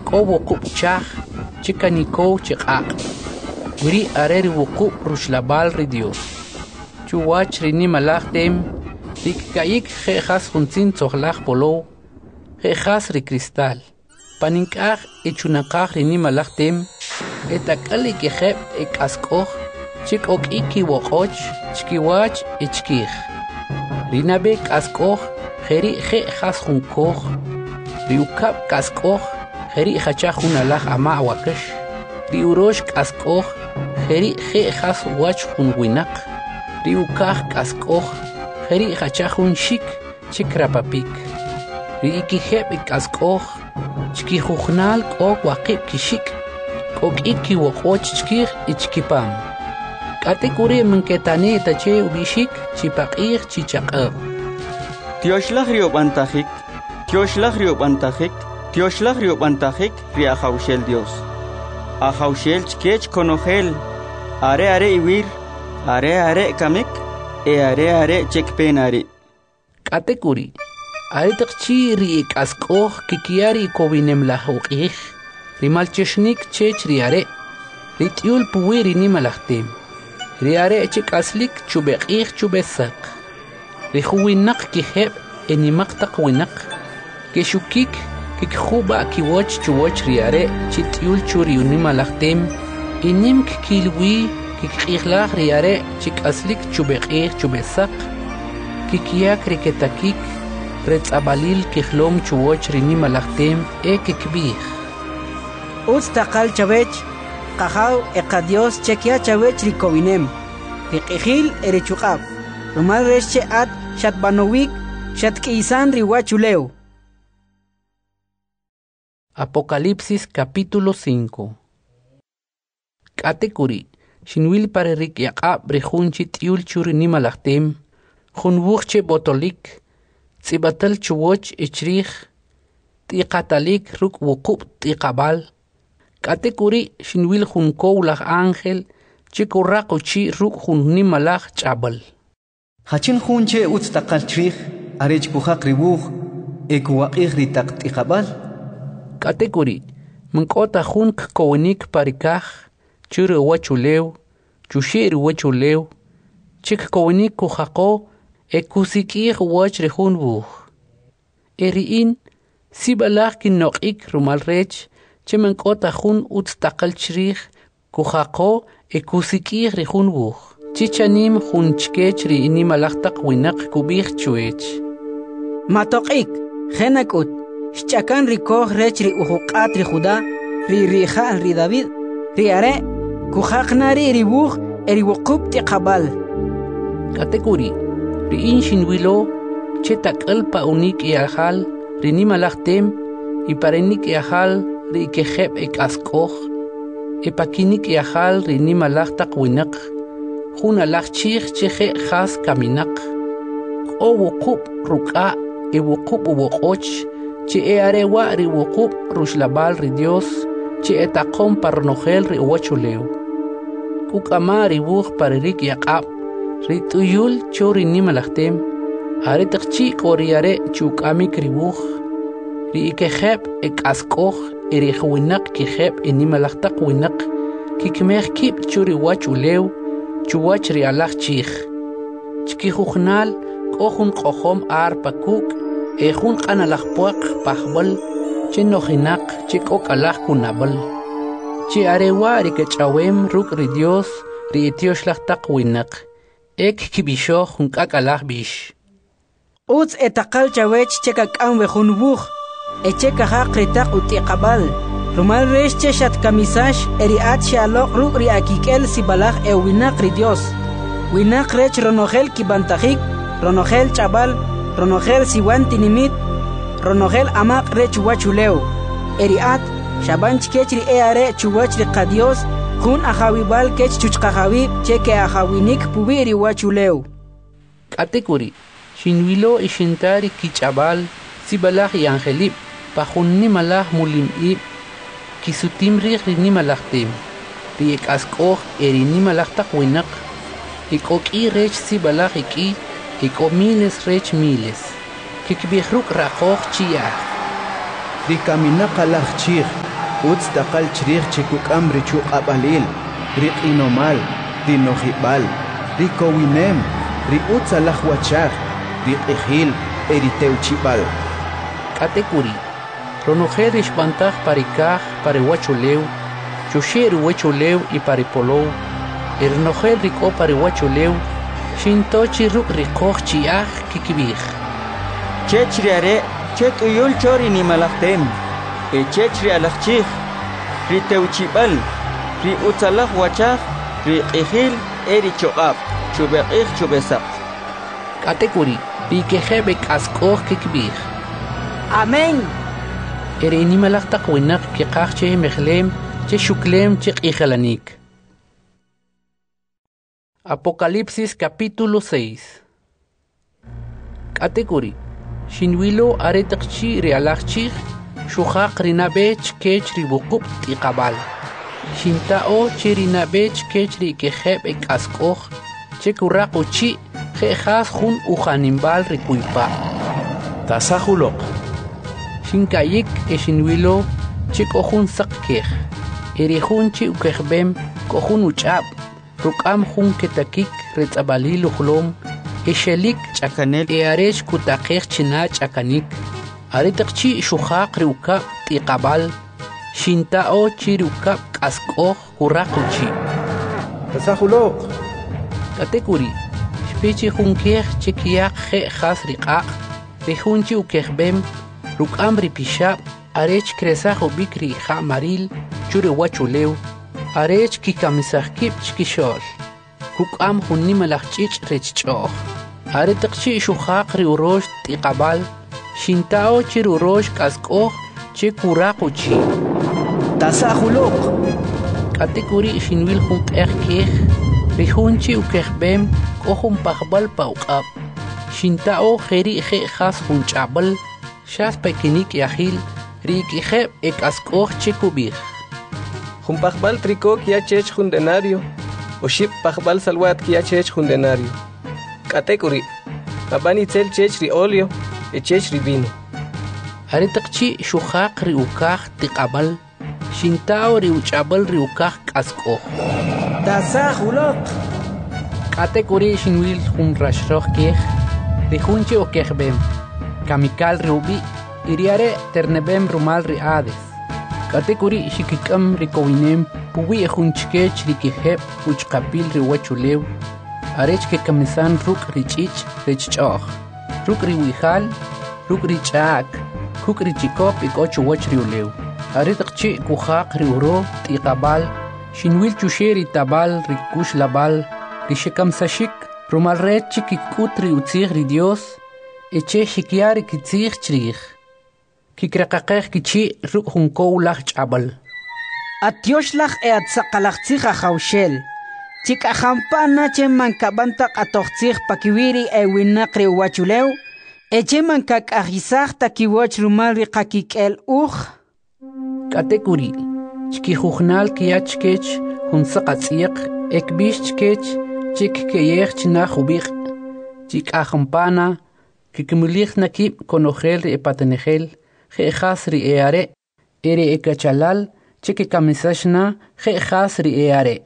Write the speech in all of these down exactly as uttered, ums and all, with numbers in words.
kobo kup chaj chikaniko chiqaq wiri areri wukup rushlabal ri Dios chuwach rini malachtem rik kayik jejas junzin tsohlaj polo jejas ri cristal paninkaj ichunaqaj rini malachtem etakali kejeb ekaskoj chikok iki woqoch chkiwach ichkij rinabe kaskoj jeri jejas junkoj riukap kaskoj jeri hachaj unalaj ama wakash riurosh kaskoj jeri jejas wach junwinaq riukaj kaskoj jeri hachaj unshik chikrapapik riikijeb kaskoj chkijujnal k'ok waqib kixik k'ok iki woqoch chkij ichkipam k'atikuri minketani tache ubishik chipaq'ij chichaq'ab Tioxlaj riob'antajik Tioxlaj riob'antajik Tioxlaj riob'antajik ri ajawxel Dios ajawxel chkech konojel are are iwir are are kamik e are are chekpenari k'atikuri aritaqchi ri k'ask'oj kikiari kobinem lajuq'ij rimalchexnik chech ri are ri t'yul puwi ri nimalajtem ri are chik'aslik chubeq'ij chubesaq ri juwinaq kijeb enimaq taq winaq kexukik kikjuba kiwoch chuwoch ri are chit'yul chu ri nimalajtem inim kikilwi kikq'ijlaj ri are chik'aslik chubeq'ij chubesaq kikiyak ri ketakik retz'abalil kijlom chuwoch ri nimalajtem e kikb'ij utz taqal chawech qajaw eqa Dios chekia chawech ri kowinem ri q'ijil eri chuq'ab rumal rex che at shatbanowik shatk'isan ri wachulew. Apocalipsis capítulo cinco. K'atikuri xinwil para rik yaq'ab ri junchi t'yul churi nimalajtem junwuj botolik tz'ibatal chuwoch ichrij t'iqatalik ruk' wuqub t'iqabal k'atikuri xinwil junkow laj ángel chikuraq uchi ruk' jun nimalaj ch'abal Hachin junche utz taqal chrij arech kujaq ribuj ekuwaq'ij ri taq t'iqabal k'atikuri mink'ota jun kkowinik parikaj churi wachulew chuxi' ri wachulew chikkowinik kujaqo ekusik'ij woch ri jun wuj eri'in sibalaj kinnoq'ik rumal rech che mink'ota jun utz taqal chrij kujaqo ekusik'ij ri jun wuj chichanim jun chkech ri nimalaj taq winaq kub'ij chuech matoq'ik jenak'ut xch'akan ri koj rech ri ujuq'at ri Judá ri rija'l ri David ri are kujaqna ri ri wuj eri wuqub t'iqabal k'atikuri ri'in xinwilo che tak'al pa'unik iajal ri nimalajtem iparenik iajal ri ikejeb ek'ask'oj ipakinik iajal ri nimalaj taq winaq jun alaj chij che je jas kaminaq k'o wuqub ruk'a e wuqub uwoq'och che e are wa' ri wuqub ruxlabal ri Dios che etaqom parnojel ri uwachulew kuk'ama ri wuj paririk yaq'ab ri t'uyul chu ri nimalajtem aritaqchi k'o ri are chuk'amik ri wuj ri ikejeb ek'ask'oj e ri jwinaq kijeb e nimalaj taq winaq kikmej kib' chu ri wachulew chuwach ri alaj chij chkijujnal k'o jun q'ojom ar pakuk' e jun q'analaj puaq pajb'al che nojinaq che k'o k'alaj kunab'al chi are wa' ri kech'awem ruk' ri Dios ri itioxlaj taq winaq ek kib'ixoj jun k'ak'alaj b'ix utz etaqal chawech che kak'am we jun wuj eche kajaq ri taq ut'iqabal rumal rex che shatkamisax eri at xaloq ruk' ri akik'el sibalaj e winaq ri Dios winaq rech ronojel kibantajik ronojel ch'abal ronojel siwan tinimit ronojel amaq rech wachulew eri at shaban chkech ri e are chuwach ri qa Dios jun ajawibal kech chuchqajawib che ke ajawinik pubi ri wachulew k'atikuri xinwilo ixintari kich'abal sibalaj y angelib pa jun nimalaj mulim'ib kisutim rij ri nimalajtem ri ek'ask'oj eri nimalaj taq winaq ik'ok'i rech sibalaj ik'i ik'o miles rech miles kikb'ij ruk' raqoj chiyaj ri kaminaqa laj chij Uts taqal chrij chikukam richu qabalil, riqinomal, rinojibal, rikowinem, ri uts alahwachar, riqihil, eriteuchibal. Katekuri, ronojer ishbantaj parikaj parihuachuleu, chushir huachuleu y paripolou, ernojer riko parihuachuleu, shintochi ruk rikoj chiaj kikibij. Chechriare, chet uyul chori ni malaktem, e chechri alachchij, ri teuchibal, ri utzalaj wachaj, ri qihil, eri choqab, chubeqij chubesaq. Katekuri, ri kejebek askoj kikibij. Amén. Eri ni malaktak winak kikaj che mechlem, che shuklem che qijalanik. Apocalipsis capítulo seis. Katekuri, shinwilo aretakchi realachchi, shuhaq rinabech kech ribukup tiqabal. Shintao che rinabech kech ri kejeb ek askoj, che kuraquchi, jejas jun ujanimbal rikuipa. Tasahulok. Shinkayik e shinwilo, che kohun sakkej. Eri jun che ukejbem, kohun uchab. Rukam jun ketakik retzabali luhlom, eshelik chakanel e arech kutakej china chakanik. Aretakchi shuhaq riukap tiqabal, shintao chi riukap kaskoj kuraquchi. Tasahulok. Katekuri, shpechi jun kej chekiak je jas riqaq, rejunchi ukejbem, rukam ripishab, arech kresaj ubikri ja maril, chure wachuleu, arech kikamisahkib chkishol. Kukam hunni malachchich rechchoh. Aretakchi shuhaq riurosh tiqabal, shintao chirurosh kaskoh che kuraquchi. Tasahulok. Katekuri shinwil jun qej kej, rejunchi ukejbem kohun pajbal pauqab. Shintao jeri je jas jun chabal, shas pekinik yahil, rikijeb ek askoh che kubij. Jun pajbal tricó que chech jun denario, o ship pajbal salwat que chech jun denario. Katekuri, abani tel chech ri olio, e chech ri vino. Aretakchi shuhaq riukaj tiqabal, shintao riuchabal riukaj kaskoh. Tasahulok. Katekuri shinwil jun rashroh kej, rejunchi okejbem, kamikal riubi, iriare ternebem rumal riades. Katekuri shikikam rikowinem, puwi ejunchkech rikijeb uchkapil riwachulew, arech ke kamisan ruk richich richchoh, ruk riwihal, ruk richak, kuk richikop ikochu wach riulew. Aretakchi kuhaq riuro tiqabal, shinwil chusheri tabal rikush labal, rishikam sashik, rumal red chikikut riutzig ridios, eche shikiari kitzig chrij. Kikrakakej kichi ruk junkow lach chabal. Atioslach e atzaqalachtzij ajawshel. Chik ajampana che mankabanta atochtzij pakiwiri e winakri wachulew. Eche mankak ajizaj takiwach rumal riqakikel uj. Katekuri, chki jujnal kiachkech junsaqatziq, ekbish chkech chik keyech chinaj ubik. Chik ajampana, kikimulij nakib konojel ri epatenejel. Je jasri eare, ere ekachalal, cheke kamisashna, je jasri eare.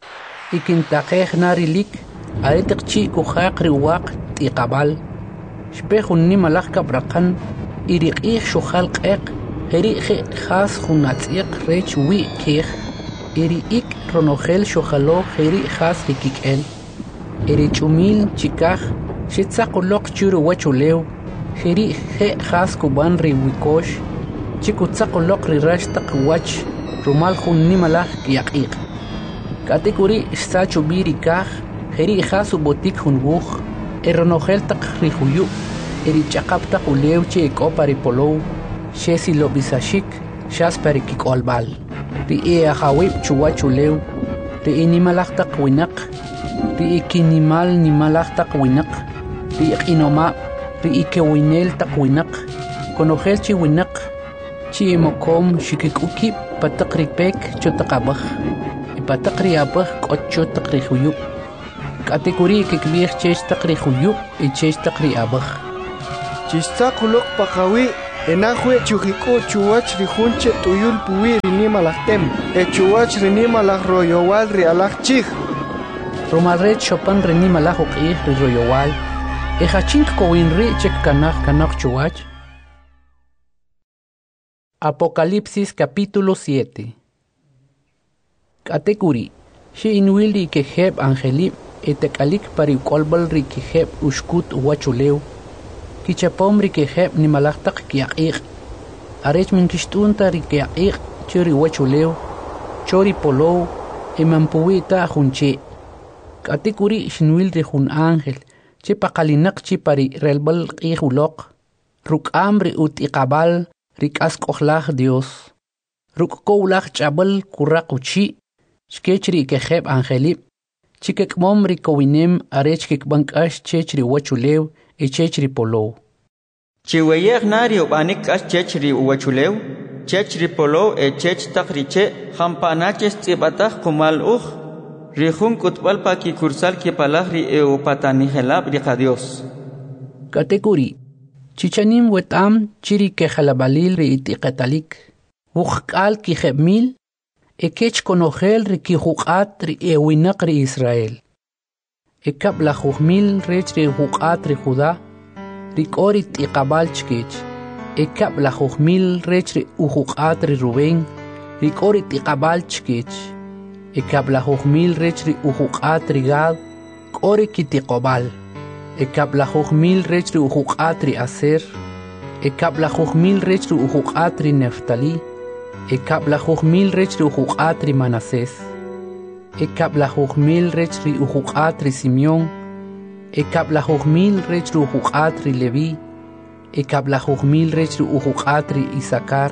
Ikintakej narilik, aretakchi kuhaq riwaq tiqabal. Shpejun ni malaj kabrakan, iriqij shuhal qeq, eri je jas junatz'iq rech wi kej, eri ik ronojel shuhalo eri jas rikikel. Eri chumil chikaj, shitzaqulok churu wachulew, Heri he has kuban riwikosh, chikutzaqulok rirashtaq wach, rumal jun nimalaj kiaqiq. Katekuri sachu birikaj, heri has ubotik jun wuj, eronojeltaq rihuyu, eri chaqaptaq ulewche ekoparipolow, shesi lobisashik, shas perikikolbal. Ri e ajawib chuwachulew, ri inimalajtaq winaq, ri ikinimal nimalajtaq winaq, ri iqinoma, ri ikewinel taqwinaq, konojel chi winaq, chi mokom shikikuki pataq ripek chotaqabaj, ipataq riabaj k'ocho taq rijuyub. Katekuri kikbij chech taq rijuyub y chech taq riabaj. Chistaqulok paqawi enajwe chujiku chuwach rijunche tuyul puwi rinima lachtem, e chuwach rinima lach royowal ri alach chich. Romalret chopan rinima lach uqih ri royowal, e hachink kowinri chek kanach kanach chuwach. Apocalipsis capítulo siete. Katekuri, she inwili que heb angelip, etekalik pari kolbal ri que heb ushkut wachuleu, kichapom ri que heb ni malachtak kiaqir, arech min kishtunta ri kiaqir, chori wachuleu, chori polou, e mampuita junche. Katekuri shinwil ri jun angel, che pakalinak chi pari relbal qihulok, ruk amri ut iqabal, rik askohlach Dios. Ruk koulach chabal kurakuchi, skechri ke heb angelip, chikek momri kowinem arech kek bankash chechri wachulew e chechri polo. Chiweyek nario banik as chechri wachulew, chechri polo e chech takriche, hampanaches tibatach kumal uch, rihun kutbal pa ki kursal ki palahri e upatani helab rika Dios. Katekuri, chichanim wetam chiri ke halabalil ri itiqatalik, wukhkal ki hebmil, e kech konogel ri ki huqat ri e winak ri Israel. E kab la huqmil rech ri huqat ri Judá, ri kori tiqabal chkech. E kab la huqmil rech ri uhuqat ri Rubén, ri kori tiqabal chkech. E kab la huqmil rech ri uhuqat ri Gad, kori ki tiqobal. E kab la huqmil rech ri uhuqat ri Aser, e kab la huqmil rech ri uhuqat ri Neftali, e kab la huqmil rech ri uhuqat ri Manasés, e kab la huqmil rech ri uhuqat ri Simeón, e kab la huqmil rech ri uhuqat ri Leví, e kab la huqmil rech ri uhuqat ri Isaacar,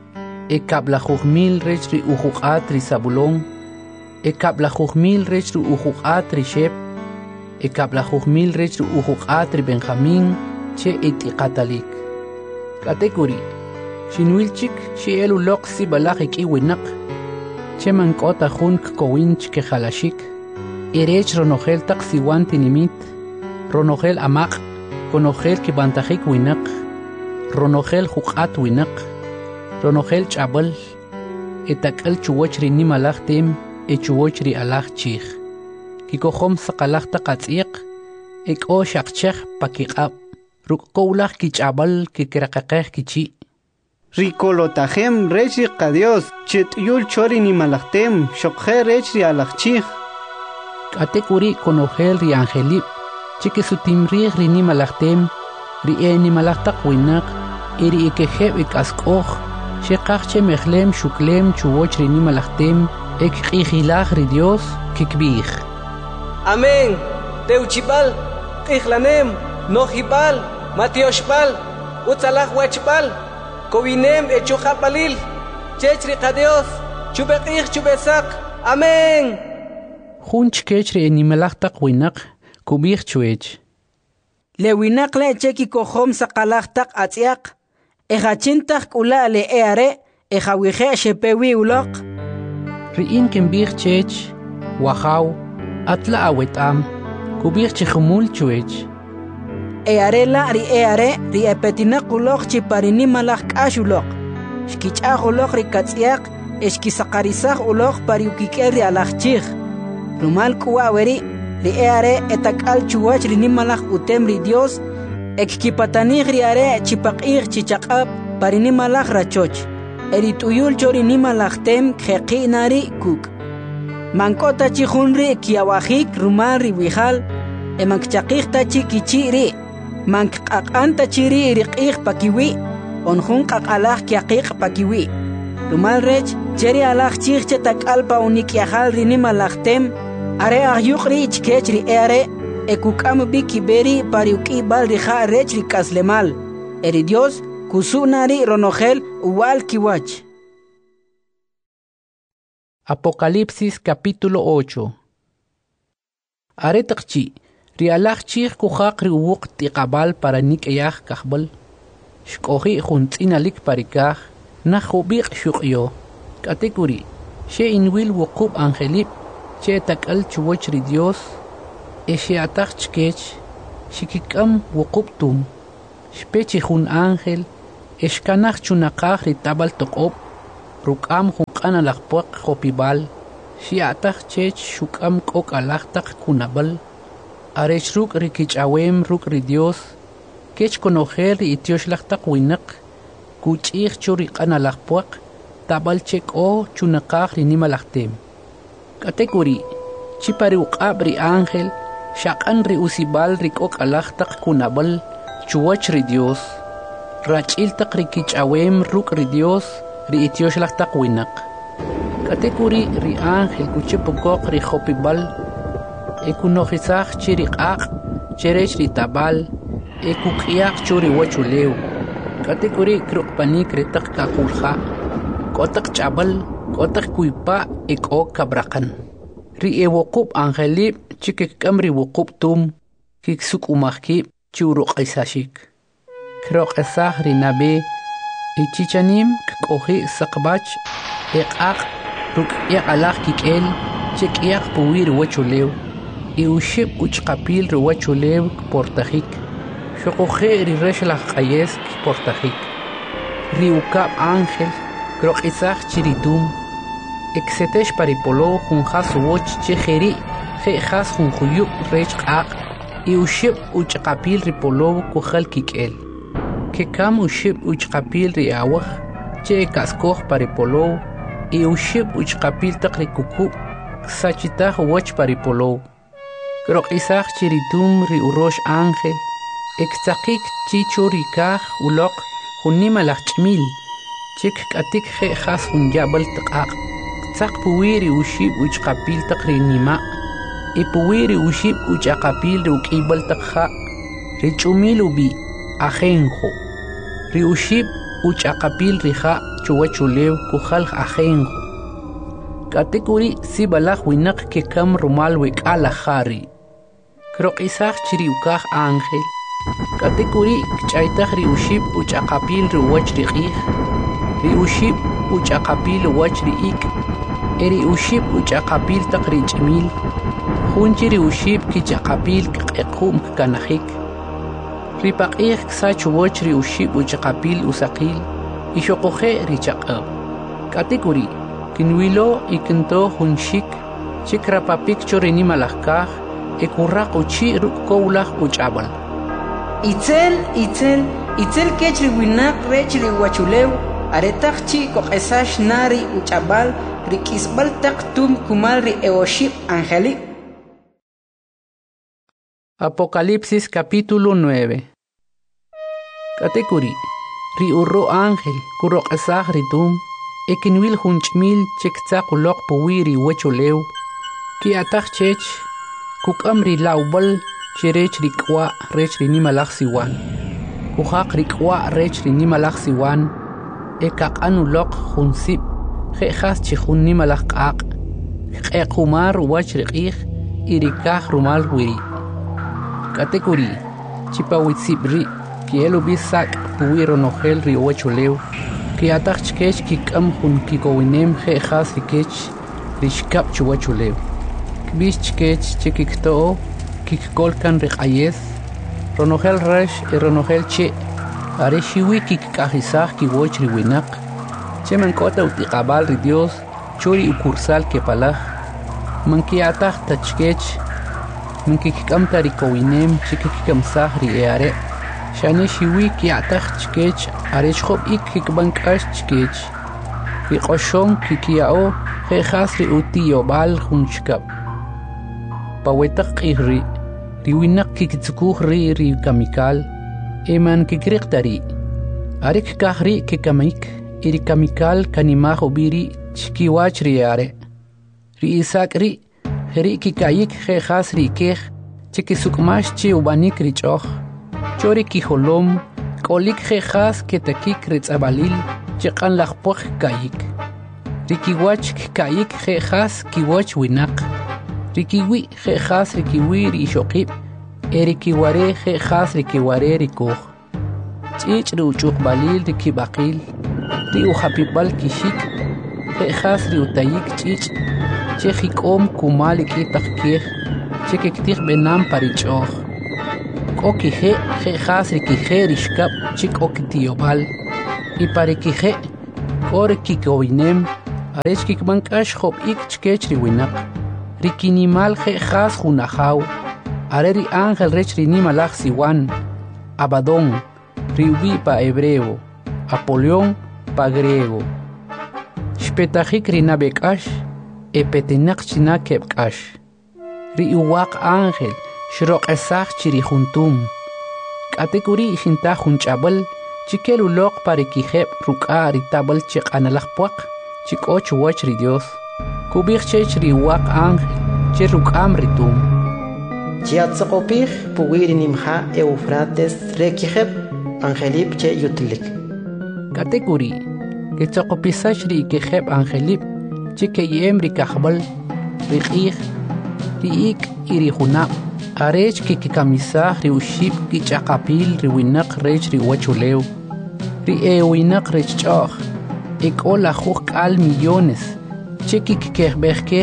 e kab la huqmil rech ri uhuqat ri Zabulón, e kab la huqmil rech ri uhuqat ri Shep, e kab la huqmil rech ri uhuqat ri Benjamín, che itiqatalik. Katekuri, shinwilchik shi elu lok si balak ik iwinak, che man kota junk kowinch ke halashik, irech ronogel tak siwan tinimit, ronogel amak, konogel ki bantajik winak, ronogel huqat winak, ronogel chabal, etakal chuwach ri nimalach tem, e chuwach ri alach chich. Kikohom sakalach takatsiq, ek o shakchech pakiqab, ruk koulach ki chabal ki kirakakeh ki chi. Rikolotajem rechi qadios, chet yul chori ni malachtem, shokhe rechi alachchich. Katekuri konogel ri angelip, chike sutimrih ri ni malachtem, ri e ni malachtak winak, iri ikeheb ik askoch, shekach che mechlem shuklem chuwoch ri ni malachtem, ek qihilach ri Dios kikbich. Amén. Teuchipal, Tijlanem, Nojipal, Matioshpal, Utzalach Wachpal, Kowinem Echuhapalil, Chechri Dios, Chubekich Chubesak. Amén. Junch kechri enimelachtak winak, kubich chuech. Le winak le cheki kohom sakalachtak atziak, ejachintak ula le eare, ejawiche shepewi ulok. Riin kembich chech, wahau, atla awetam, kubich chihumul chuech. Eare la ri eare, ri epetinak ulok chiparini malak ashulok. Shkichach ulok ri katsiak, eshkisakarisach ulok pariukiker ri alachchich. Rumal kuaweri, ri eare etakal chuwach ri nimalak utem ri Dios, ekkipatanich ri are chipakich chichakab parini malak rachoch. Erituyul chori nimalak tem kheqi nari kuk. Mankota chihunri kiawahik rumal ri wihal, emankchakikta chikichiri, mankakanta chiri riqik pakiwi, onjun kakalak kiakik pakiwi. Rumal rech, cheri alak chikche takalpa unikiahal rinimalaktem, are ahyukri chkechri ere, ekukam bikiberi pariuki bal rija rechri kaslemal. Eri Dios, kusunari ronogel uwal kiwach. Apocalipsis capítulo ocho. Aretakchi, rialach chich kuhak riwuk tiqabal para nikayach kahbal. Shkohi juntinalik parikah, nahubiq shukyo. Katekuri, she inwil wukub angelip, che takal chuwach ri Dios, e she atach chkech, shikikam wukub tum, shpechi jun angel, Eshkanach chunaqaj ritabal toqob, rukam junqan alaqpuaq hopibal, shiatach chech shukam kok alaqtaq kunabal, arech ruk rikichawem ruk ri Dios, kech konojer ri itioxlaqtaq winak, kuch'ij chu riqan alaqpuaq, tabal chek o chunaqaj rinimalaqtem. Katekuri, chipari uqab ri ángel, shaqan ri usibal ri kok alaqtaq kunabal, chuwach ri Dios. Rach'iltaq rikich'awem ruk ri Dios ri itioxlaqtaq winak. Katekuri ri ángel kuchipukoq ri hopibal, ekunojisaj chi ri q'aq' cherech ri tabal, ekuk'iyaq chu ri wachulew. Katekuri kruqpanik ritaq kakulja, k'otaq ch'abal, k'otaq kuypa' ek'o kabraqan. Ri ewoqub angelib chi kikk'am ri wuqub tum, kiksuk'umaj kib' chi uruq'isaxik. Kroq'esaj ri nabe, ichichanim kk'oji saqbach, eq'aq' ruk'yaq alaj kik'el, chi k'iyaq puwi ri wachulew, y uxib' uchqapil ri wachulew kportajik, xoqoje ri rex laj q'ayes kportajik. Ri ukab ángel kroq'isaj chi ri tum, eksetex paripolow jun jas uwoch chi jeri' je' jas jun juyub' rech q'aq', y uxib' uchqapil ri polow kujal kik'el. Kekam uxib' uchqapil ri awaj, chi ekaskoj paripolow, y uxib' uchqapil taq ri kukub', ksachitaj uwoch paripolow. Kroq'isaj chi ri tum ri urox ángel, ektzaqik chi chu ri kaj uloq jun nimalaj ch'mil, chi kk'atik je' jas jun yab'al taq'aq', ktzaq puwi ri uxib' uchqapil taq ri nima', y puwi ri uxib' uchaqapil ri uk'ib'al taq ja', ri ch'umil ub'i ajenjo. Ri uxib' uchaqapil ri ja' chuwachulew kujal ajenjo. Katekuri sibalaj winaq kekam rumal wek'ala jari. Kroq'isaj chi ri ukaj ángel, katekuri kch'aytaj ri uxib' uchaqapil ri uwach ri q'ij, ri uxib' uchaqapil uwach ri ik', e ri uxib' uchaqapil taq ri ch'mil, jun chi ri uxib' kichaqapil kq'equm kkanajik. Ri paq'ij ksach uwoch ri uxib' uchaqapil usaqil, y xoqoje ri chaq'ab. Katekuri kinwilo y kinto jun xik, chi krapapik chu ri nimalaj kaj, ekurraq uchi' ruk' kowlaj uch'abal. Itzel, itzel, itzel kech ri winaq rech ri wachulew, aretaq chi koq'esax na ri uch'abal, ri k'isb'al taq tum kumal ri ewoxib' angelik. Apocalipsis capítulo nueve. Katekuri, ri urro ángel kuroq'esaj ri tum, ekinwil jun ch'mil chiktzaq uloq puwi ri wachulew, ki'ataj chech, kuk'am ri lawb'al cherech ri k'wa' rech ri nimalaj siwan, kujaq ri k'wa' rech ri nimalaj siwan, ekaq'an uloq jun sib', je' jas chi jun nimalaj q'aq', kq'equmar uwach ri q'ij, y ri kaj rumal wiri'. Katekuri, chipawitzib ri, kiel ubis sak' puwi ronojel ri wachulew, ki'ataj chkech kik'am jun kikowinem je' jas ri kech ri xkab' chuwachulew. Kb'ix chkech chi kikto'o, kikkolkan ri q'ayes, ronojel rex y ronojel che', are xiwi kikk'ajisaj kiwoch ri winaq, che man k'ota utiqabal ri Dios, chu ri ukursal kepalaj, man ki'ataj ta chkech, man kikik'am ta ri kowinem chi kikkamsaj ri eare', xane xiwi ki'ataj chkech are xjob' ik kikb'an k'ax chkech, ri q'oxon kikiya'o je' jas ri utiyob'al jun chkab'. Pawetaq q'ij ri', ri winaq kiktzukuj ri' ri kamikal, eman kikriq ta ri', are kkaj ri' kikamik, y ri kamikal kanimaj ub'i ri' chkiwach ri eare'. Ri isak ri', jeri' kikayik je' jas ri ikej, chi kisuk'max chi ub'anik ri ch'oj, cho ri kijolom, k'olik je' jas ketakik ri tz'ab'alil, chi q'an laj puaq kayik. Ri kiwach kikayik je' jas kiwoch winaq, ri kiwi' je' jas ri kiwi' ri ixoqib', e ri kiware je' jas ri kiware ri kuj. Ch'ich' ri uch'uqb'alil ri kib'aqil, ri ujapib'al kixik', je' jas ri utayik ch'ich', che jik'om kumal ik'itaq kej, che kiktij b'enam pa ri ch'oj. K'o kije' je' jas ri kije' ri xkab' chi k'o kitiyob'al, y parequije core kikowinem arech kikmankash hop ik chkech riwinak rikinimal je has junajau areri ángel rech rinimalach siwan Abadón riubi pa hebreo Apolión pa griego Shpetajik rinabekash epetenak chinakebkash riuwak ángel shroq esach chirihuntum Katekuri shinta junchabal chikel ulok parekijeb ruka ritabal chik analakpuak chik och wach ri Dios kubich chech riwak ángel che rukam ritum Chiatzokopich puwiri nimha Eufrates rekijeb angelip che yutlik Katekuri que tsokopisash ri kejeb angelip chike yem rikahbal rikih riik irihunab Arech ki kikamisah ri uship ki chakapil ri winak rech ri wachuleu ri e winak rech chach ek ola huk al millones cheki kikehbekeh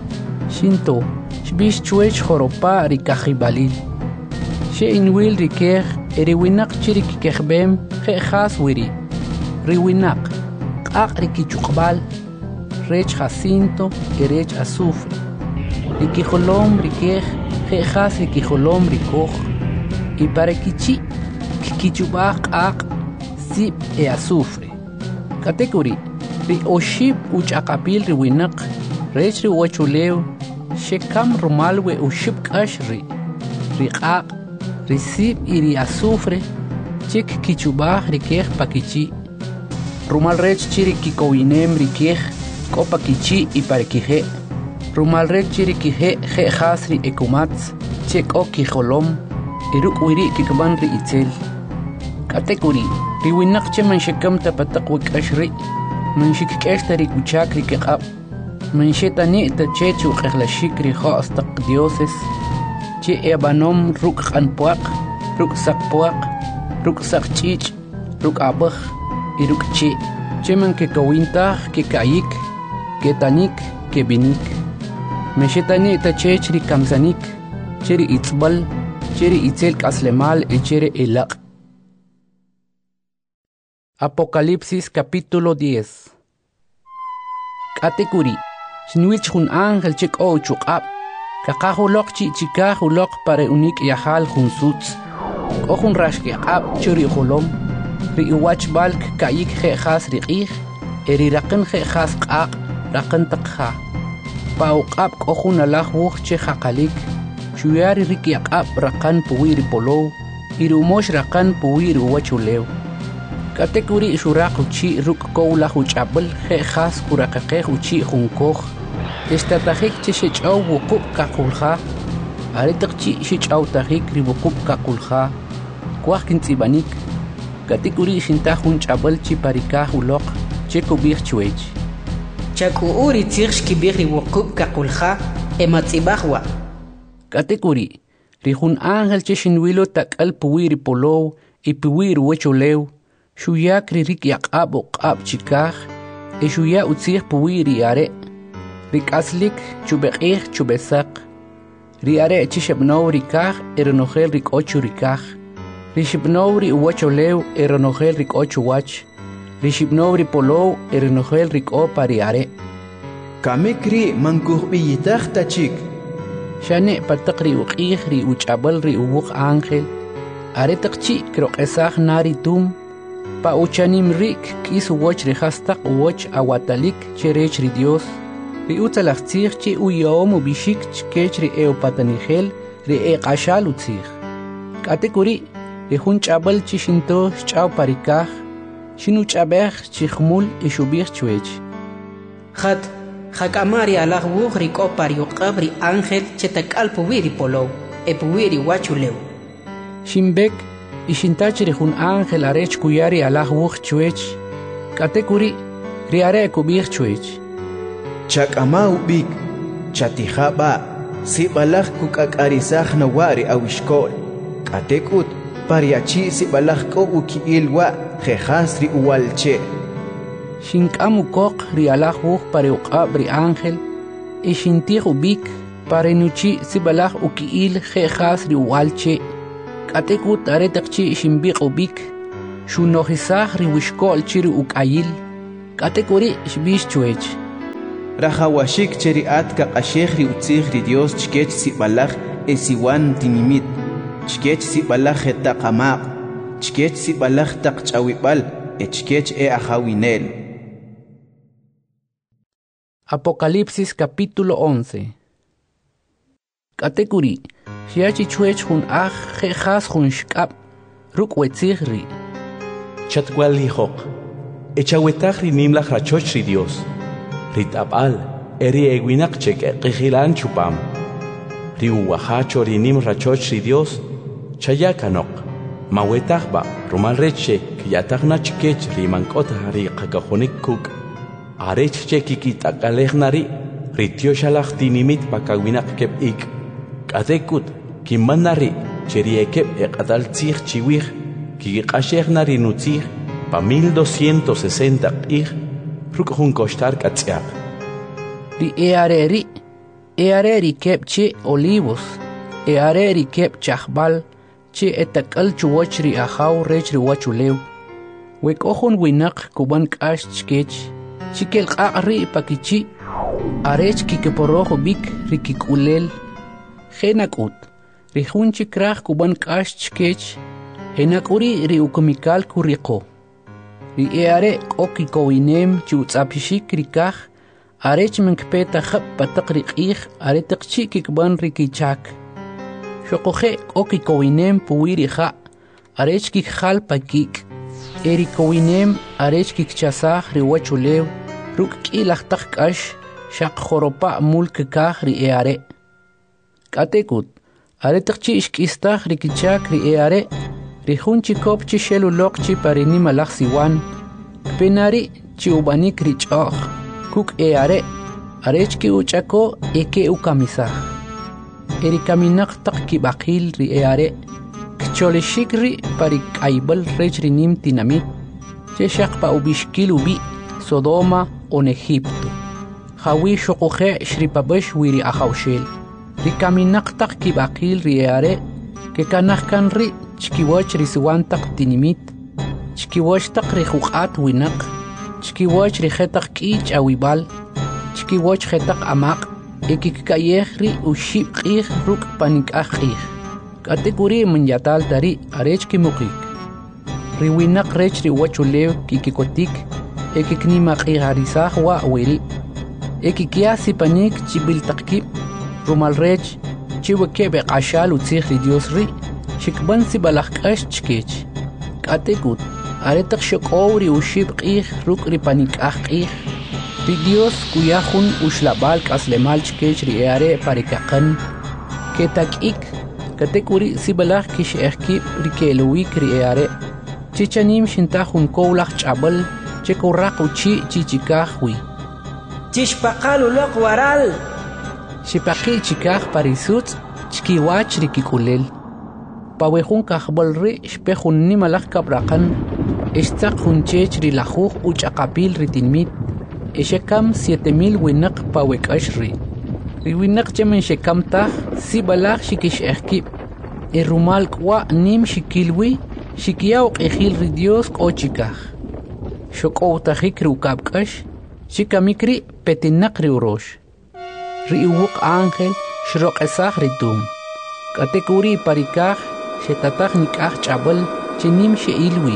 shinto shbish chuech joropa ri kajibalil she inwil ri keh ri winak chiri kikehbem je khas wiri ri winak qaq ri kichukbal rech jacinto rech azufre ri kijolom ri keh Jejas y kijolom rikoj y para kichi kikichubaj ak sip e azufre katekuri ri oship uchakapil ri winak rech ri wachuleu shekam rumalwe uship kashri ri qaq ri sip y ri azufre chik kichubaj rikej pakichi rumal rech chiri kikowinem rikej ko pakichi y para kije Rumal rek chiri kije je hasri ekumats chek o kijolom iruk wiri kikban ri itzel katekuri ri winak che man shekam tapatak wik ashri man shikkesh ri kuchak ri kaqab man shetani ta che chu qhlashik ri khas taq dioses che ebanom ruk qanpuaq ruk saqpuaq ruk saqchich ruk abaj iruk che che man ke kawinta ke kayik ke tanik ke binik Meshetani ta chechri kamzanik, cheri itzbal, cheri itzel kaslemal e chere elaq. Apocalipsis capítulo diez. Katekuri, shinwich hun ángel chek o chukab, kakahulok chi chikahulok pare unik yahal hun suts, kohun rashke ab churi holom, ri uwach balk kayik je khas riqih, eri raqin je khas qaq, raqin taqha. Pauqab kohun alah wuch che haqalik shuyari rikiaqab raqan puwiri polo irumosh raqan puwiri wachuleu katekuri shuraq uchi ruk kowla huchabel je khas kuraqaqe uchi junkoj estatajik che shechaw wuqub kaqulha aritaqchi shechaw tajik ri wuqub kaqulha kwaj kintsibanik katekuri shinta hunchabel chi parikah uloq che kubir chuech Chakuuri tzirsh kibiri wukub kakulha ematzibahwa. Katekuri, rihun ángel cheshinwilo takal puwiri polo y puwiri wechuleu, shuya kririk yaqab uqab chikaj, e shuya utzir puwiri are, rikaslik chubeqih chubesak, riare chishebnow rikaj eronogel rik ochu rikaj, rishibnow ri uwechuleu eronogel rik ochu wach, Rishibnobri polo erenogel riko pariare. Kamikri mankuhbiyitach tachik. Shane patakri uqihri uchabalri uwuk ángel. Aretakchi kroqesaj nari tum. Pa uchanim rik kis uwoch rihastak uwoch awatalik cherech ri Dios. Ri utzalachtzich chi uyom ubishik chkech ri eopatanigel ri eqashal utzich. Katekuri ri hun chabal chi shinto chaw parikaj. Shinu chabej chikhmul ishubir chuech. Khat, hakamari alah wuch riko pariuqab ri ángel chetakal puwiri polo, e puwiri wachuleu. Shimbek, ishintach rihun ángel arech kuyari alah wuch chuech. Katekuri, riare kubir chuech. Chakama ubik, chatijaba, si balach kukakarisaj nawari awishkol. Katekut, pariachi si balach ko ukiilwa. Jejasri uwalche. Shinkamu kok ri alah wuch pare uqab ri ángel, e shintih ubik pare nuchi sibalach ukiil jejasri uwalche. Katekut aretakchi shimbiq ubik, Shunojisaj riwishkol chiri ukayil. Katekuri shbish chuech. Rajawashik cheri atka qashej ri utzij ri Dios chkech sibalaj esiwan tinimit. Chkech sibalaj etaqamaq. Chkech sibalaj taqchawibal. Echkech e ajawinel. Apocalipsis capítulo once. Katekuri, shiachi chuech hun aj jejas hun shkap, ruk wetzigri. Chatwal hijok, echawetaj ri nimlaj rachoch ri Dios. Ritabal, eri eguinak chek eqijilan chupam. Ri uwahacho ri nim rachoch ri Dios, chayakanok. Mawetajba, rumal reche, kiyatagna chikech ri mankota ri qakajonik kuk. Arech chekikit akalejnari, ritio shalach tinimit pakawinak kep ik. Katekut, kimanari, cheriekep ekatal tzig chiwig, kikashejnari nutzig, pa mil doscientos sesenta ik, rukjun kostar katziak. Ri eareri, eareri kep che olivos, eareri kep chahbal, che etakal chuwach ri ahaw rech ri wachulew. Wekojun winak kuban kash chkech, chikel qaqri pakichi arech kikeporojo bik rikikulel genakut rihun chikraj kuban kash chkech henakuri ri ukomikal kuriko ri eare okikowinem chutsapishik rikaj arech menkpeta khap pataq riqij aretaqchi kikban rikichak shoqoje okikowinem puwiri kha arech kikhal pakik erikowinem arech kikchasaj ri wachulew ruk k'ilaj taq k'ax xaq joropa' mulk kaj ri eare k'atekut are taqchi ixk'istaj ri kichak ri eare ri jun chikop chi xeluloq chi pa ri nimalaj siwan kpenari chi ub'anik ri ch'o'j kuk eare arech ki uch'ako eke ukamisaj eri kaminaq taq kib'aqil ri eare kcholexik ri pa ri k'ayb'al rech ri nim tinamit che xaq pa ubixkil ubi Sodoma on Egipto. Jawi xoqoje shripabesh wiri ajawshel. Ri kaminaq taq kib'aqil ri eare ke kanaj kan ri chkiwach ri siwan taq tinimit. Chkiwach taq ri juq'at winaq. Chkiwach ri jetaq k'ich awibal. Chkiwach jetaq amaq. Ekikkayej ri uxib q'ij ruk' panik'aj q'ij. K'atekuri manyatal tari arech kimuqik. Ri winaq rech ri wachulew kikikotik ekiknima q'ijarisaj wa wiri. Ekikia sipanik chibiltaqkib rumal rech chiwekeb eq'axal utzij ri Dios ri xikban sibalaj k'ax chkech. K'atekut aretaq xok'ow ri uxib q'ij ruk' ri panik'aj q'ij. Ri Dios kuya jun uxlab'al k'aslemal chkech ri eare parikaqan ketak'ik katekuri sibalaj kix'ejkib ri kelowik ri eare chichanim xintaj jun kowlaj ch'ab'al chekurraq uchi chichikaj wi chixpaqal uloq waral xipaqi chikaj parisutz chkiwach ri kikulel pawejun kajb'al ri xpe jun nimalaj kabraqan ixtzaq jun chech ri lajuj uch'aqapil ri tinmit exekam siete mil winaq pawek'ax ri ri winaq chemen xekam taj sibalaj xikix'ejkib e rumal k'wa nim xikilwi xikiyaw q'ijil ri Dios k'o chikaj xok'owtajik ri ukabk'ax xikamik ri petinaq ri urox ri uwuq ángel xroq'esaj ri tum k'atekuri parikaj xetataj nik'aj ch'ab'al chenim xe'ilwi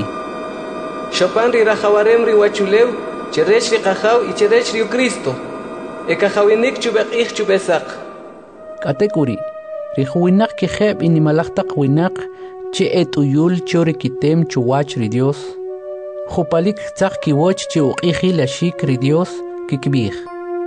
xopan ri rajawarem ri wachulew cherech ri qajaw y cherech ri Cristo ekajawinik chub'eq'ij chub'esaq k'atekuri ri juwinaq kijeb' inimalaj taq winaq che et'uyul cho ri kitem chuwach ri Dios jupalik tzaq kiwoch che uq'ijil axik ri Dios kikb'ij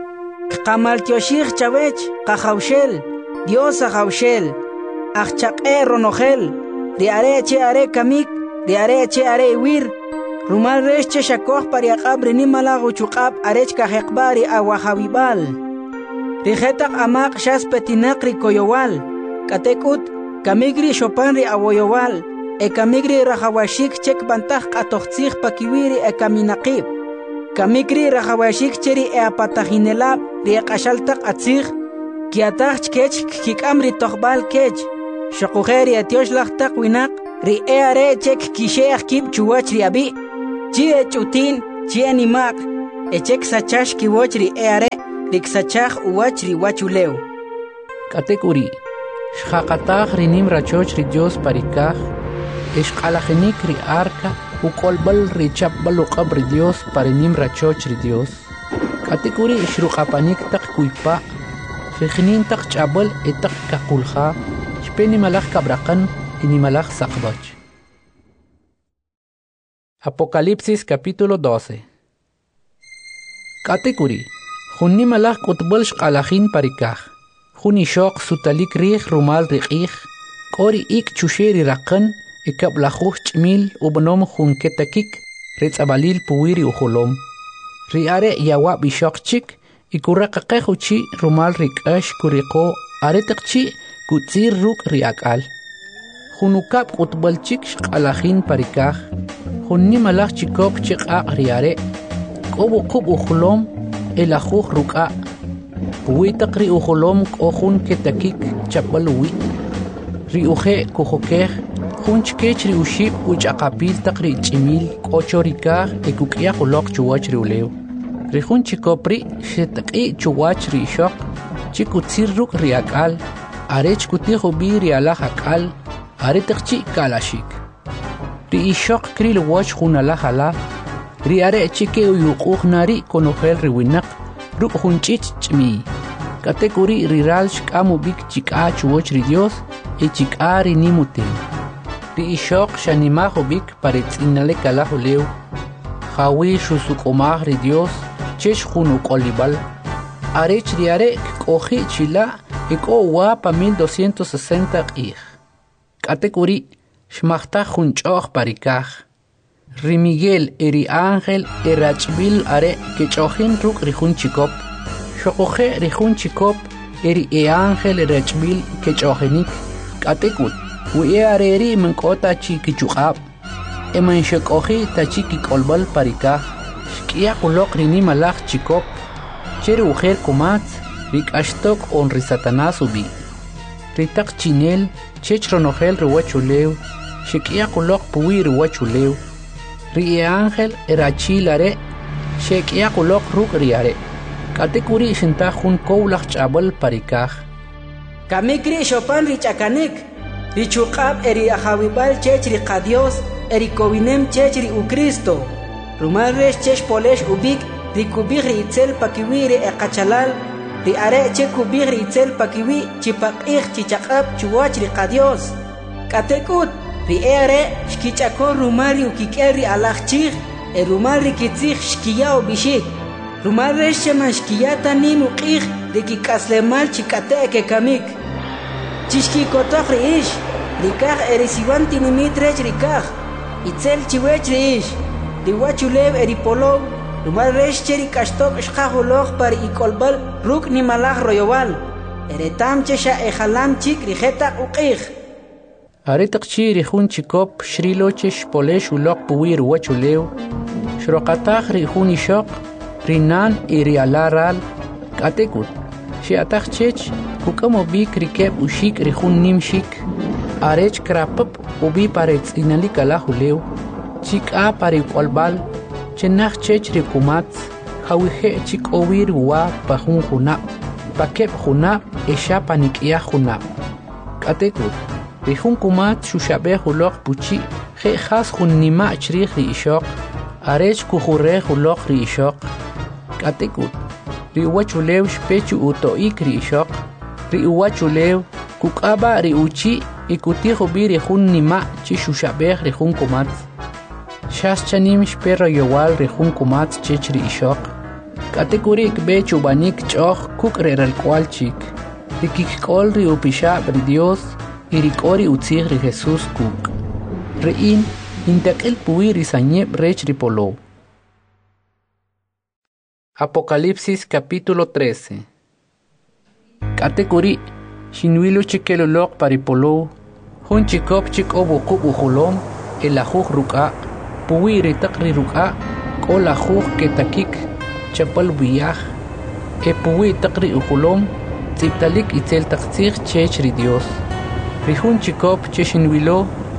qamaltioxij chawech qajawxel Dios ajawxel ajchaq'e ronojel ri are che are kamik ri are che are iwir rumal rex che xakoj pariaq'ab ri nimalaj uchuq'ab arech kajeqb'a ri awajawib'al ri jetaq amaq xas petinaq ri koyowal k'atek'ut kamigri xopan ri awoyowal e kamigri rajawashik chek bantaj q'atojtzij pakiwiri e kaminaqib kamigri rajawashik cheri e apatajinelab ri eq'axaltaq atzij kiataj chkech kik'am ri tojb'al kech xoqujeri etioxlaj taq winaq ri eare chek kisheach kib chuwach ri abi chi echutin chi animak echek sachash kiwoch ri eare rik sachach uwach ri wachuleu katekuri shaqatach rinim rachoch ri Dios parikaj ishqalajinik ri arca ukolbal ri chapbal uqab ri Dios parinim rachoch ri Dios katekuri ishruqapanik taq kuipa Rejinin tak chabal etak kakulha, speni malach kabrakan, ini malach sakbach. Apocalipsis capítulo doce. Katekuri, junni malach kutbal shqalachin parikah, junni shok sutalik rih rumal rikih, kori ik chusheri rakan, ikab lachuch chmil ubnom jun ketakik, ritzabalil puwiri uholom. Riare yawa bishok chik, ikuraqaqejuchi rumal rikash kuriqo aretakchi kutzir ruk riakal junukap utbalchik shqalajin parikaj junni malaj chikop chiqaq riare qobu qub ukhulom elajuj ruka puitaq ri ukhulom qojun ketakik chapalwi ri uje kujokej jun chkech ri ushib uchaqapil taq ri chimil qochorikaj ekuqyaq uloq chuwach ri ulew Rihun chikopri shetaki chuwach ri shok chikutzir ruk riakal arech kutijo bi riala hakal aretakchi kalashik ri ishok kril wach junala hala ri are chike uyuquj nari konojel riwinak ruk junchich chmi katekuri riral shkamu bik chika chuwach ri Dios e chika ri nimutin ri ishok shanimajo bik paretzinale kalajulew jawi shusukomaj ri Dios chesh junu kolibal arech riare koji chila eko wapa mil doscientos sesenta qij katekuri shmachta junchoch parikaj ri Miguel eri ángel erachbil are kechojin ruk rijun chikop shokoje rijun chikop eri e ángel erachbil kechojenik katekut wi areri menkota chi kichuqab eman shokoji tachi kikolbal parikaj Shkia kulok rini malach chikop, chere ujer kumatz, rik ashtok on ri satanás ubi. Ritak chinel, chech ronogel riwachulew, shkia kulok puwi riwachulew. Ri e ángel erachilare, shkia kulok ruk riare. Katekuri shinta jun koulach chabal parikaj. Kamikri shopan richakanik, richuqab eri ajawibal chech ri qadios, eri kowinem chech ri ukristo. Rumal resh chesh polesh ubik, ri kubig ri itzel pakiwi ri eqachalal, ri are che kubig ri itzel pakiwi, chipaqih chichaqab chuwach ri qadios. Katekut, ri are shkichakon rumal ri ukikel ri alachchig, e rumal ri kitzig shkiya ubishik. Rumal resh sheman shkiyata nin uqih, ri kikaslemal chikate ke kamik. Chishkikotoch ri ish, ri kaj erisiwan tinimit rech ri kaj, itzel chiwech ri ish. Diwachulev eripolo, rumal resh cheri kashtok shkahulog par ikolbal ruk ni malach royowal. Eretam chesha ejalam chik rijeta uqij. Aretak chi rijun chikop shrilochesh polesh ulok puwir wachulev. Shroqatach rijun ishok, rinan irialaral, katekut. Shiatach chech, kukamo bik rikeb ushik rijun nimshik. Arech krapap ubi paretz inalik alajulev. Chika pari kolbal, chenach chech rikumatz, hawije chik owir wa pahun junap, pakep junap, esha panikia junap. Katekut, rihun kumat shushabe hulok puchi, he has hun nima chrich ri ishok, arech kuhure hulok ri ishok. Katekut, ri uwachulew shpechu utoik ri ishok, ri uwachulew, kukaba ri uchi, ikutijo bi rihun nima chi shushabe rihun kumatz. Shas chanim shperro yowal rejun kumatz chechri ishok. Katekurik be chubanik choch kuk reral kwalchik. Rikikol ri upisha bri Dios y rikori utzig ri Jesús kuk. Rein intakil puwi ri sanyeb rech ripolo. Apocalipsis capítulo trece. Katekuri shinwilu chikelolok paripolo. Hun chikop chik obu kuk ujolom el ajuj ruka. Puwi ritakri ruka, kola juj ketakik, chapal biyaj, e puwi takri ukulom, tziptalik itzel takzir chech ri Dios. Rihun chikop cheshinwilo,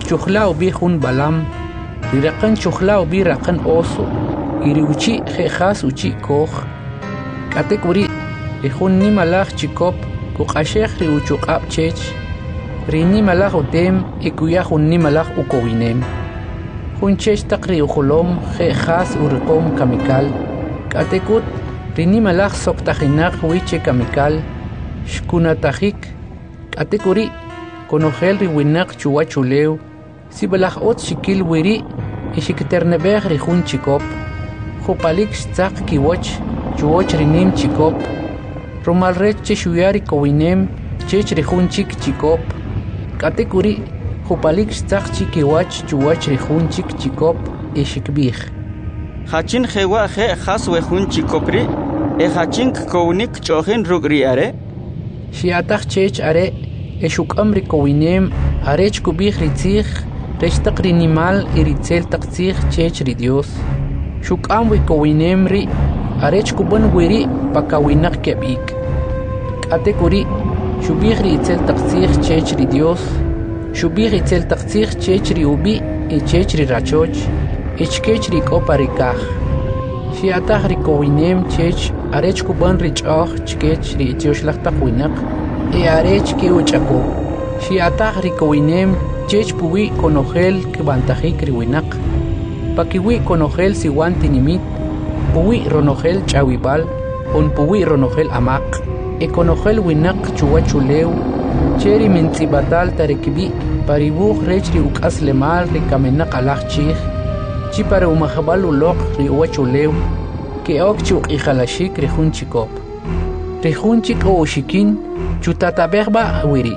chukla ubi hun balam, rirakan chukla ubi rakan oso, iri uchi jejas uchi koch. Kate kuri, rihun ni malach chikop, kukashech ri uchukap chech, rini malach utem, ikuya hun ni malach ukowinem. Hun chech takri ukulom, jejas urikom kamikal. Kate kut, rini malach soktajinak wiche kamikal, shkunatajik. Kate kuri, konogel riwinak chuachuleu, si balach ot shikil wiri, ishikiternebeg rihun chikop, jupalik stzak kiwach, chuoch rinim chikop, romalrech cheshuyari kowinem, chech rihun chik chikop, kate kuri, jupalik stzak chikiwach chuoch rihun chik chikop, ishikbig. Hachin jewa je jaswe hun chikopri, e hachin kownik chohin rugri are? Shiatach chech are, eshukam rikowinem, arech kubig ritzich, rech takrinimal iritzel takzich chech ri Dios. Shukam wikowinem ri, arech kuban wiri pakawinak kebik. Kate kuri, shubig ritzel takzich chech ri Dios. Shubig ritzel takzich chech ri ubi, e chech ri rachoch, echkech ri koparikach. Shiatach rikowinem chech, arech kuban richoch chkech ri etiosh winak. E arech ki uchako. Shiatach rikowinem chech puwi konogel kibantajik riwinak. Pakiwi konogel siwan tinimit, puwi ronogel chawibal, on puwi ronogel amak. E konogel winak chuachuleu, cheri mentzibatal tarekibi, paribuj rechri ukas lemal rikamenak alach chich, chi para umajabal ulok ri uachuleu, ke ok chuk ijalashik rihun chikop. Rihun chik o ushikin, chutatabegba wiri.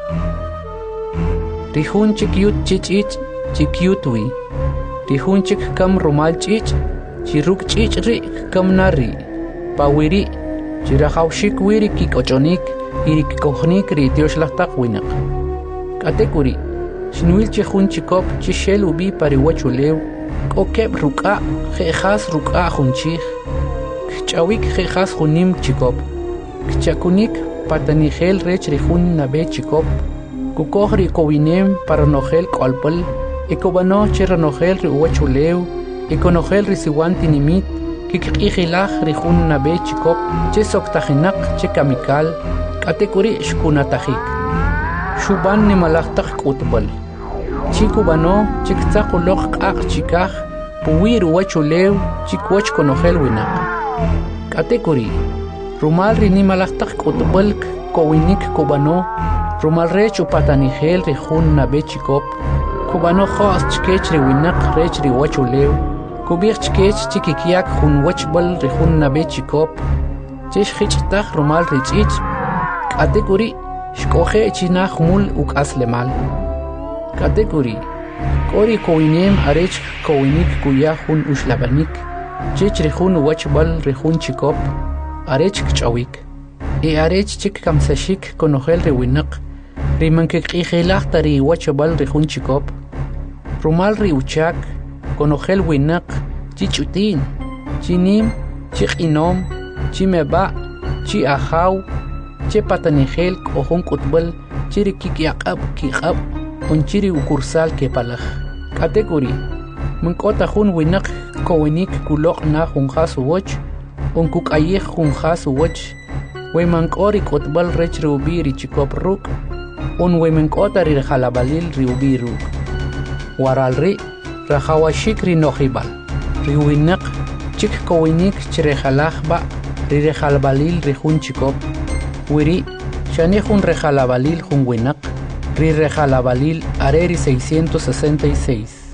Rihun chik yut chichich, chik yutwi. Rihun chik kam rumal chich, chiruk chich ri kam nari. Pawiri, chirahawshik wiri kikochonik, iri kikochnik ri tioshlastak winak. Katekuri, shinwil chihun chikop chishel ubi pariwachuleu, kokeb ruka, jejas ruka junchich, kchawik jejas junim chikop. Kchakunik patanigel rech rihun nabe chikop, kukohri kowinem paranogel kolpel, ekobano cheranogel riuachuleu, ekonogel risiwanti nimit, kikikilach rihun nabe chikop, che soktajinak che kamikal, katekuri shkunatajik. Shuban nimalachtak kutbal. Chikubano chiktakulok ak chikach, puwir uachuleu, chikwach konogel winak. Katekuri. Rumal rinimalachtak kutbalk kowinik kubano, rumal rech upatanigel rihun nabe chikop, kubano khos chkech riwinak rech riwachuleu, kubich chkech chikikiak hun wachbal rihun nabe chikop, chesh khichtach rumal richich, katekuri shkoje chinach mul ukas lemal. Katekuri, kori kowinem arech kowinik kuya hun ushlabanik, chech rihun wachbal rihun chikop, arech kchawik. E arech chik kamsashik konogel riwinak, rimankik ijelach tari wachabal rihun chikop, rumal riuchak, konogel winak, chichutin, chinim, chik inom, chimeba, chi ahaw, che patanigel kohon kutbal, chiri kikiakab kikab, un chiri ukursal kepalach. Katekuri, munkota hun winak kowinik kulok na hunjas uwach, un kukayeh hunjas uwach, Wemankori kotbal rech riubi richikop ruk, un wemankota rirjalabalil riubi ruk. Waralri, rajawashik rinojibal, riuinak, chik kowinik chirejalajba, rirjalabalil rihun chikop, wiri, shanejun rejalabalil jun winak, rirjalabalil areri seiscientos sesenta y seis.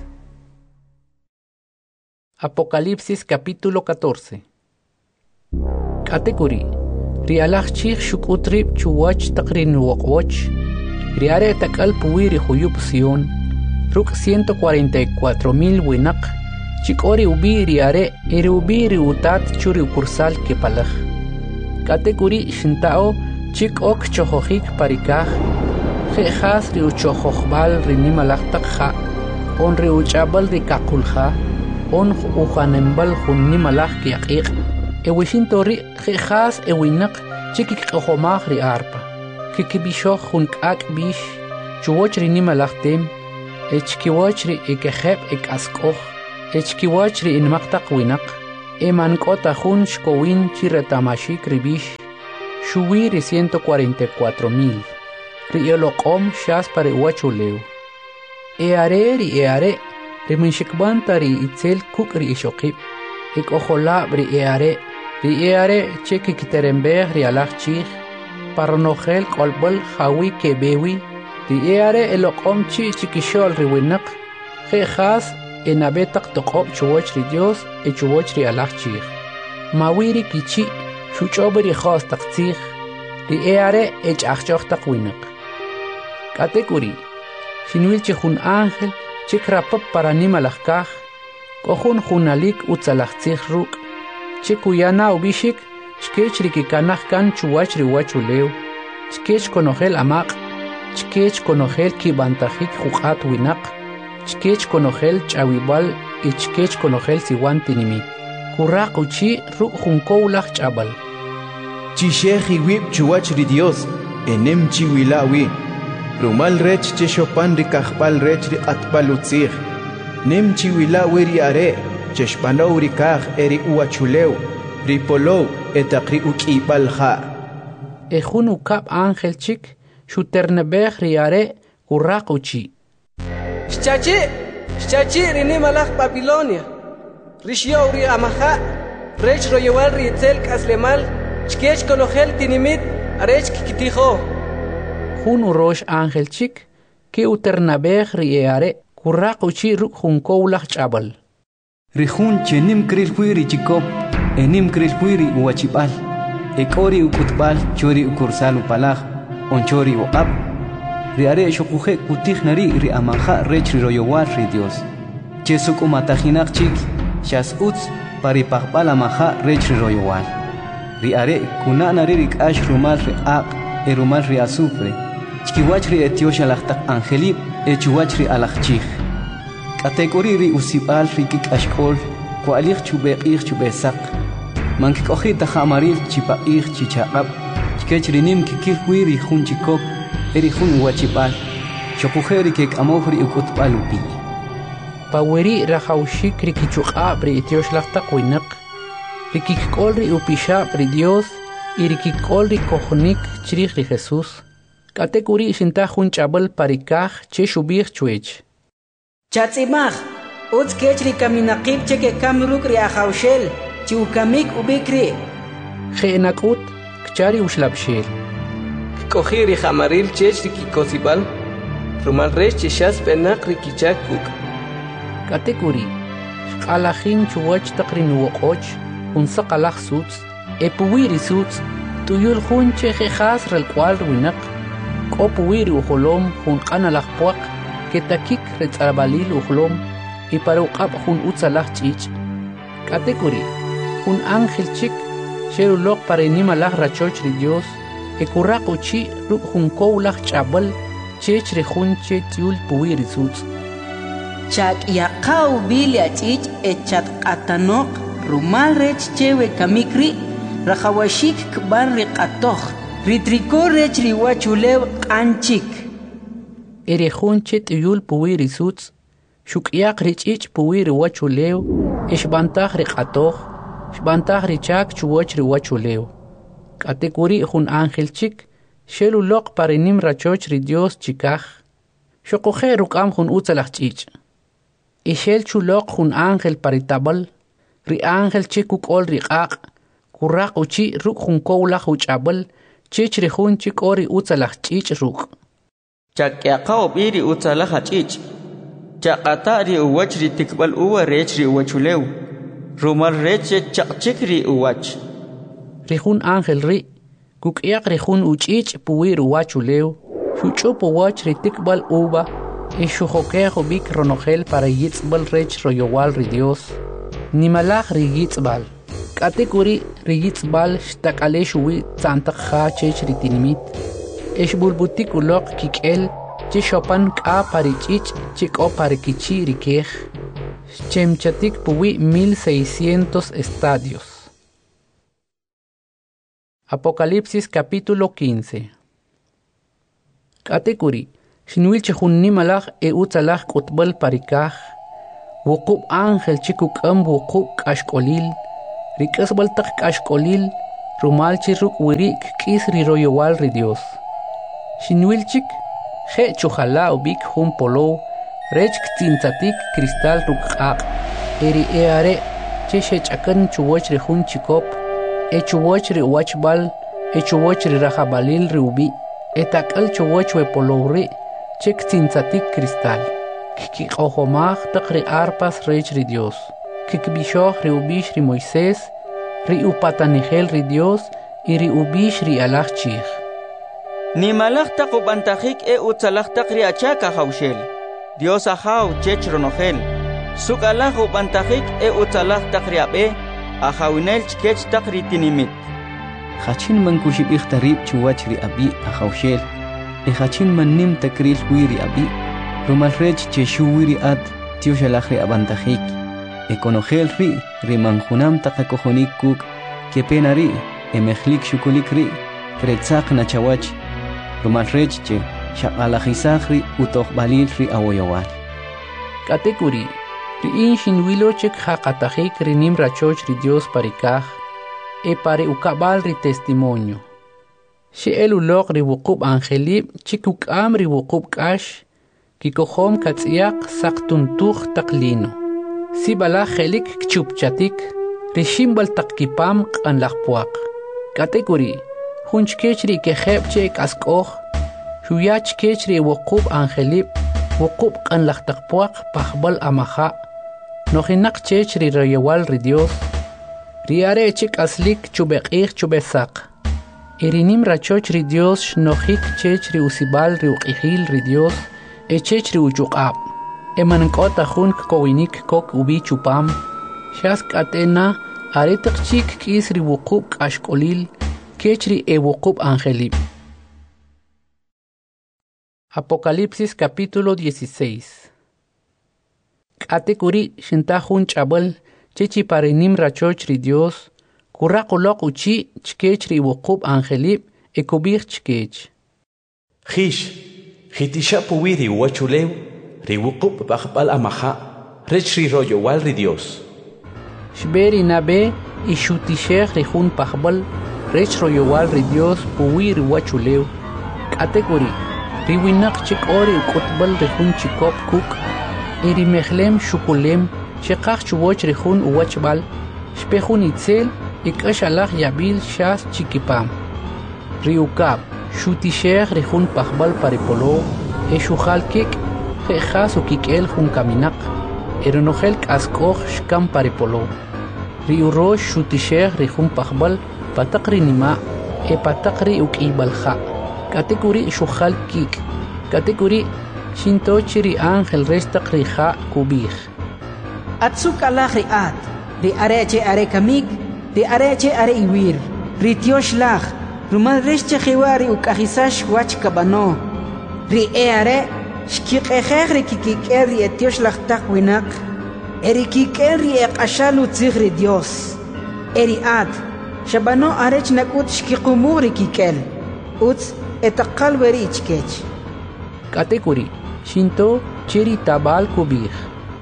Apocalipsis capítulo catorce. Katekuri. Rialach chich shukutrip chuwach takrin wokwach, riare takal puwiri huyup Sion, ruk ciento cuarenta y cuatro mil winak, chikori ubi riare, iri ubi riutat churi ukursal kepalach. Katekuri shintao, chik ok chohojik parikaj, jejas riuchohojbal rinimalach takja, on riuchabal de kakulja, on ujanembal junimalach kiakik. Ewishintori jejas ewinak chikik kohomach ri arpa. Kikibisho hun ak bish, chuoch rinimalachtem, echkiwachri ikeheb ikaskoj, echkiwachri inmaqtaq winaq, emankota jun shkowin chiretamashik ribish, shuwiri ciento cuarenta y cuatro mil, rioloqom shas para iwachuleu. Eare ri eare, riminshikbanta ri itzel kuk ri ishokib, ik ojolab ri eare, ri eare cheki kiterembeh ri alach chich, parnogel kolbol hawi kebewi, ri eare eloqom chi chikishol ri winak, jejas enabetak toqob chuwoch ri Dios e chuwoch ri alach chich. Mawiri kichi shuchob ri khos taqtzich, ri eare ech achchoch taq winak. Katekuri, Shinwil chihun ángel, chikrapap para nimalajkaj, kohun junalik utzalajtzij ruk, chikuyana ubishik, chkech rikikanaj kan chuwach riwachuleu, chkech konogel amaq, chkech konogel kibantajik juqat winak, chkech konogel chawibal y chkech konogel siwan tinimit. Kuraq uchi ruk junkoulaj chabal. Chisheji wib chuwach ri Dios, enem chiwilawi. Rumal rech che chopan ri kajpal rech ri atpal utzig. Nem chiwila weri are, che shpanow ri kaj eri uachuleu, ri polow etaqri ukibal ja. Ejun ukap ángel chik, shuternebej ri are kuraq uchi. Shchachi, shchachi ri nimalaj Babilonia. Rishyow ri amaja, rech royewal ri itzel kaslemal, chkech konogel tinimit, arech kikitijo. Jun urosh ángel chik, que uternabej rieare, kuraq uchi ruk junkoulaj chabal. Rihun chenim kril huiri chikop, enim kril huiri uachipal, ekori ukutbal chori ukursal upalaj, onchori uab. Riare shokuje kutij nari ri amaja rech ri royowar ri Dios. Chesuk umatajinak chik, shas utz paripakbal amaja rech ri royowar. Riare kunanari rik ash rumal ri aq, erumal ri azufre. Chkiwachri etiosh alachtak angelib, echuwachri alachchich. Kategori ri usibal rikik ashkol, kualich chubeqich chubesak. Mankikoji tajamaril chipaich chichaqab, chkechri nim kikil huiri jun chikop, eri jun uachipal, chokujeri kek amofri ukutpal upi. Paweri rajaushik rikichuqab ri etiosh lachtak winak, rikikol ri upishab ri Dios, y rikikol ri kohnik chirich ri Jesús. Katekuri shinta jun chabal parikaj che shubich chuech. Chatzimaj, utz kechri kaminaqib cheke kamruk ri ajaushel, chi ukamik ubikri. Jeenakut, kchari ushlabshel. Kikoji ri jamaril chech ri kikosibal, rumal rech cheshas penak ri kichak kuk. Katekuri, shkalajin chuwach takrin uokoch, un sakalaj suts, epuwiri suts, tuyul jun che jejas rel cual winak. Kopuwiri uholom jun qanalaj puaq, ketakik retzarabalil uholom, y para uqab jun utzalaj chich. Katekuri, jun ángel chik, sherulok para inimalaj rachoch ri Dios, e kuraq uchi ruk jun koulaj chabal, chech re jun che tiul puwiri suts. Chak yaqaw bilia chich e chat qatanok, rumal rech chewe kamikri, rajawashik kbar ri qatoj. Ritricor rech riwachulew qanchik. Ere junche tiyul puwiri suts, shukyak richich puwiri wachulew, ishbantaj riqatoj, shbantaj richak chuwach riwachulew. Katekuri jun ángel chik, shelulok parinim rachoch ri Dios chikaj, shokoje rukam jun utzalaj chich. Ishel chulok jun ángel paritabal, ri ángel chik ukol riqaq, kuraq uchi ruk jun koulaj uchabal, chich rihun chik ori utzalaj chich ruk. Chakyaqaw biri utzalaj chich. Chaqata ri uwach ri tikbal uwa rech ri uwachulew. Rumal rech chaqchik ri uwach. Rihun ángel ri, kukyak rihun uchich puwir uwachulew, shuchup uwach ri tikbal uwa, y shujokejo bik ronogel para yitzbal rech royowal ri Dios. Nimalaj ri yitzbal. Katekuri riyitzbal shtakale shuwi tzantak ha chech ritinimit. Esh bulbutik ulok kikel, che shopan ka parichich, che ko parikichi rikej. Chemchatik puwi mil seiscientos estadios. Apocalipsis capítulo quince. Katekuri, Shinwil chihunni malach e utzalach kutbal parikaj. Wukub ángel chikuk am wukub kashkolil. Rikasbal tak kashkolil. Rumal chiruk wirik kis riroyowal ri Dios. Shinwil chik je chujala ubik hun polo. Rech ktinzatik cristal rukak. Eri eare che shechakan chuwoch ri hun chikop. E chuwoch ri wachbal. E chuwoch ri rajabalil ri ubi. Etakal chuwoch we polo ri. Che ktinzatik cristal. Kiki ojomach tak ri arpas rech ri Dios. Kikbishoch ri ubish ri Moisés. Ri upatanigel ri Dios. Y ri ubish ri alach chich. Ni malach tak upantajik e utzalach tak ri achaka haushel. Dios ahaw chech ronogel. Suk alach upantajik e utzalach tak ri abe. Ahawinel chkech tak ri tinimit. Hachin man kushibich tarib chuwach ri abi ahawshel. E hachin man nim takril wiri abi. Rumal rech cheshu wiri ad tioshalach ri abantajik. E konogel ri ri manjunam takakojonik kuk. Que pena ri e mechlik shukulik ri. Kretzak na chawach. Rumal rech che shaqalajisach ri utoch balil ri awoyowal. Katekuri. Ri inshin wilo chek haqatajik ri nim rachoch ri Dios parikaj. E pare ukabal ri testimonio. She elulok ri wukub angelib chikuk am ri wukub kash. Kikohom katsiak saktuntuch taklino. Si bala helik kchupchatik. Ri shimbal takkipam kan lakpuak. Katekuri. Hunchkech ri keheb chek askoch. Huyach kech ri wukub angelib. Wukub kan laktakpuak pahbal amaha. Nohinak chech ri rayawal ri Dios. Riare chik aslik chubekich chubesak. Irinim rachoch ri Dios nohik chech ri usibal ri uqihil ri Dios. E chech ri uchuqab. E mankota hun kowinik kok ubi chupam. Shask atena aretak chik kis ri wukub kashkolil. Kech ri e wukub angelib. Apocalipsis capítulo dieciséis. Katekuri shintahun chabal. Chechi parinim rachoch ri Dios, kurakulok uchi chkech ri wukub angelib, e kubich chkech. Chish, chitisha puwiri wachulew, ri wukub bachbal amaha, rech ri royowal ri Dios. Shberi nabe, ishutishech ri hun pachbal, rech royowal ri Dios puwiri wachulew. Katekuri, ri winak chik ori ukutbal ri hun chikop kuk, iri mechlem shukulem, Shekach chuwoch rihun uwachbal, shpehun itzel, ikash alach yabil shas chikipam. Riukab, shutishech rihun pachbal paripolo, eshuchal kik, jechas ukikel hun kaminak, eronogel kaskoch shkam paripolo. Riurosh shutishech rihun pachbal, patakri nima, e patakri ukibalha. Katekuri shuchal kik, katekuri shintochiri angel restak riha kubich. Atsuk alach ri at, ri areche are kamik, ri areche are iwir, ri tiosh lach, rumal resche chiwari ukahisash wach kabano, ri e are, shkikechech ri kikiker ri etiosh lach tak winak, eri kiker ri e kashalu tzich ri Dios, eri at, shabano arech nakut shkikumu ri kikel, utz etakal weri ichkech. Katekuri, shinto chiri tabal kubich.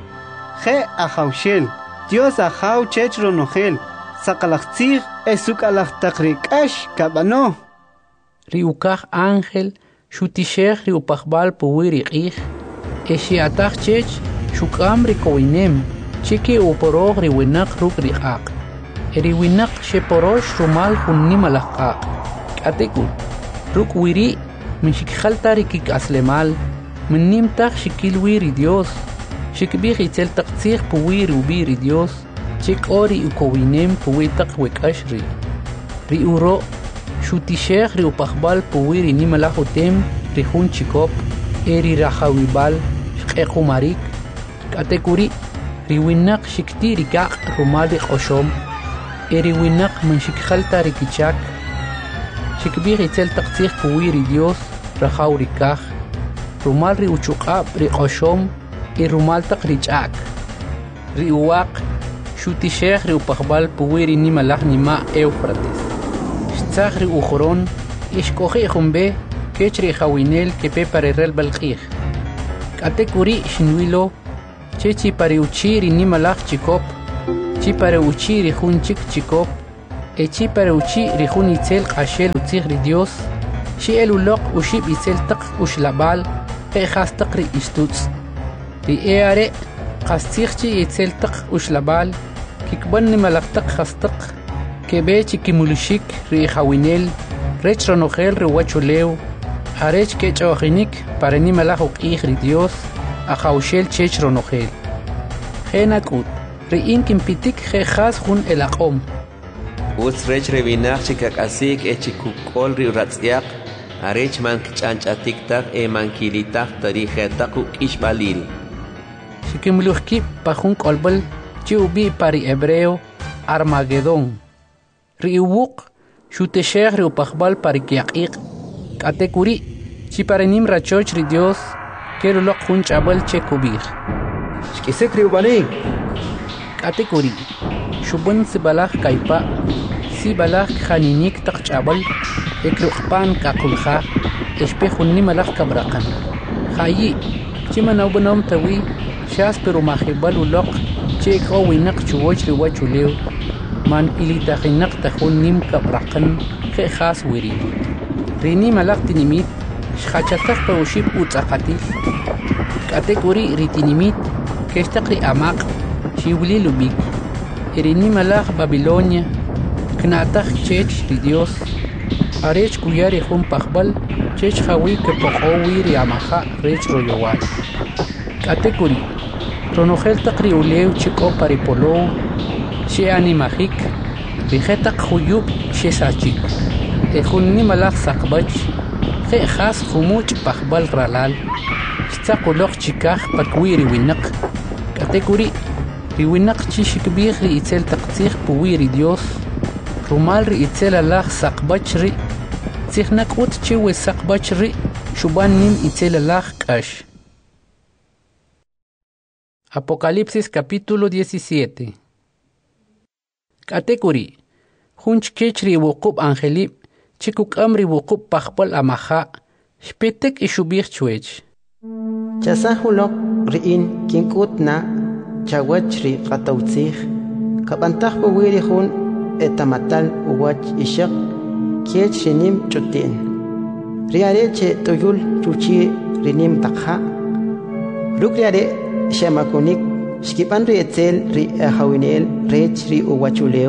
Je ahaushel, Dios ahau chech ronogel, sakalachtzig esuk alachtakrikash kabano. Riukach ángel, shutishech riupachbal puwiri ich, eshiatach chech, shukam rikoinem, cheke uporoch riwinak ruk riak, eriwinak sheporosh rumal hunnim alachak. Katekul, ruk wiri, minshikhalta rikik aslemal, minnim tach shikilwiri Dios. Shikbich itzel taqtzich puwir ubiri Dios, chik ori ukowinem puwitak wekashri. Ri uro, shutishech ri upachbal puwiri nimalahutem ri hun chikop, eri rahawibal, shkekumarik, katekuri, ri winak shikti rikak rumalik oshom, eri winak man shikhalta rikichak, shikbich itzel taqtzich puwiri Dios, rahawrikach, rumal ri uchukab ri oshom, y rumal takrichak. Riuak, shutishech riupachbal puwiri ni malach ni ma Eufrates. Shtzach riuchoron, ishkoje jumbe, كيشري خوينيل كبي باريرل بالقيخ كاتيكوري شنويلو تشي باريوتشي ريني ملاخ تشيكوب تشي باريوتشي ريخون تشيك تشيكوب تشي باريوتشي ريخون يتسيل قاشيل وتسيخ ريديوس شي إلو لوق وشي بيسيل تق وشلابال قي خاص تقري إشتوتس ري إياري قاستيخشي يتسيل تق وشلابال كيكبن ملاخ تق خاص تق كبيتشي كيمولوشيك ري خوينيل ريتش رونوخيل رواتشو ليو هاريش كيتش اوخينيك بارني ملاخو قيخ ري ديوس اخاوشيل تشيش رونوخيل خينا كود ريين كمبيتيك خي خاص خون الاقوم وس ريتش ريبيناخ شكاك اسيك اتشي كوكول ري راتسياق هاريش مان كچانچ اتيكتاق اي مان كيليتاق تاريخي تاقو كيش باليل شكيملوخكي باخون قلبل تشيو بي باري ابريو ارماغيدون ريووق شو تشيخ ريو بخبال باري كياقيق كاتيكوري شي بارنيم راتشوش ري ديوس كيرو لوق خون چابل چه كوبيخ شكيسك ريو باليك كاتيكوري شو بن سبلاخ كايبا سبلاخ خانينيك تق چابل اكرو خبان كاقلخا اشبه خوني ملاخ كبراقن خايي چي منو بنوم توي شاس برو ماخبال ولوق چه اكو وينق چووش ريو وچو ليو من إلي تخنق تخون نيم كبرقن خي خاص ويري ريني ملاق تنميت شخاتشتخ بوشيب وطاقتي كاتيكوري ريتنميت كيشتقري أماق شيولي لبيك ريني ملاق بابلونيا كناتخ تشيش ريديوس أريش كوياري خون بخبل تشيش خوي كبقوي ريامخا ريش رويوال كاتيكوري رونوخيل تقري وليو تشيكو باريبولو شي انيماخيك بخيتق خيوب شي ساچيك اخوني ملاخ ساقبج خي خاص خموج بخبل رالال شتاقو لوق چيكاخ بكويري وينق كاتيكوري ريوينق تشيش كبيخ ري اتسال تقتيخ بويري ديوس رومال ري اتسال الله ساقبج ري تيخنك اوت تشيوي ساقبج ري شوبان نيم اتسال الله كاش Apocalipsis capítulo diecisiete. Category Hunch Kechri Wokub Angelip Chikuk Amri Wokub Pachpal Amaha Spitek Ishubir Chwech Chasahulok Riin Kinkutna Chawachri Katautzich Kapantach Wiri Hun Etamatal Uwach Ishak Kiech Rinim Chutin Riareche Toyul Chuchi Rinim Takha Rukriare Shamakunik Skipan ri etzel ri hawinel rech ri uwachuleu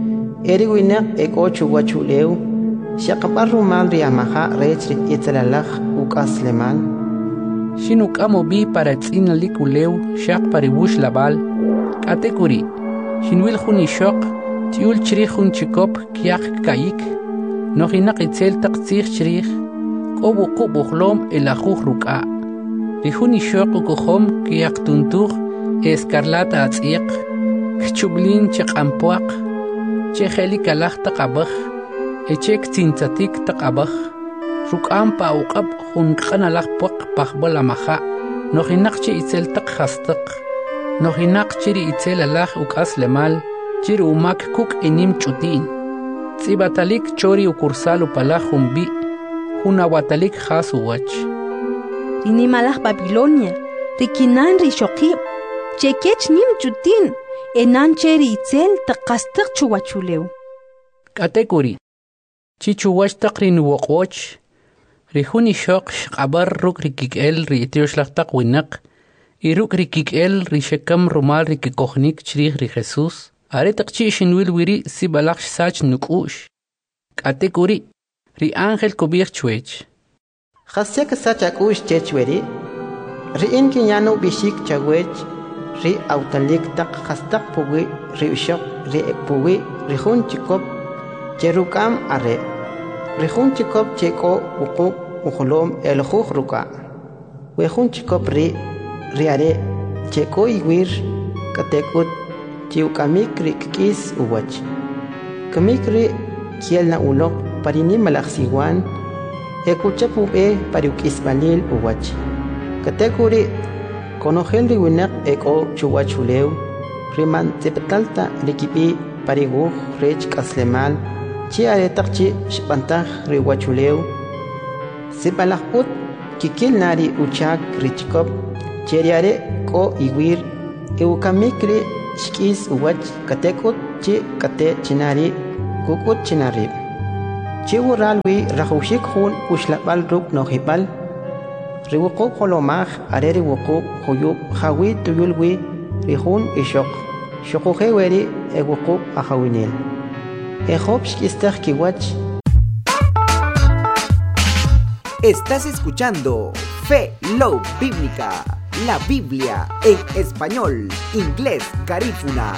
eri winak eko chuwachuleu shaqapar rumal ri amaha rech ri etzelalach ukaslemal Shinuk amo bi para tzina likuleu shaq paribush labal katekuri shinwil khuni shaq tiul chri khun chikop kiak kayik nohinak etzel taqtzir chrikh qobu qobu khlom elakhu ruka ri khuni shaq kokhom kiak tuntur escarlata atsiq kchublin chiqampuaq cheheli kalaq taqabaj echek tintzatik taqabaj ruk'am pa uqab junq'analaq puaq pajbal amaja nojinaqchi itzel taq jastaq nojinaqchi ri itzel alaj uk'as lemal chiri umak kuk inim ch'utin tz'ibatalik chori ukursal upalaj jumbi junawatalik jas uwach rinimalaj Babilonia rikinan rishoqib chekech nim chutin enan cheri itzel taqastaq chuwachuleu katekuri chichuwach taqrin woqoch rihuni shoq shqabar ruk rikikel ri tioshlaqtaq winaq iruk rikikel ri shekam rumal rikikokhnik chrih ri Jesus are taqchi shinwil wiri sibalaq sach nukush katekuri ri angel kubir chwech khasyak sachakush chechweri ri inkin yanu bishik chawech ri autalik taq khastaq puwi ri ushok ri puwi ri hun chikop cherukam are ri hun chikop cheko uqu ukhulom el khukh ruka we hun chikop ri ri are cheko iwir katekut chiukamik ri kis uwach kamik ri kielna ulok parini malaksiwan ekuchapu e pariukis balil uwach katekuri konogel ri winak eko chuwachuleu riman tsepetalta rikipi pariguj rech kaslemal chi aretaqchi shpantaj ri wachuleu Sibalak ut kikil nari uchak richkop cheriare ko iwir eukamikri shkis uwach katekut chi kate chinari kukut chinari chiwuralwi rahushik hun ushlabal ruk nohibal riwuku kolomaj areri wuku huyub hawi tuyulwi rihun ishok shokuhe weri ewuku ahawinil ejob shkistach kiwach. Estás escuchando Fe Love Bíblica, la Biblia en español, inglés, garífuna.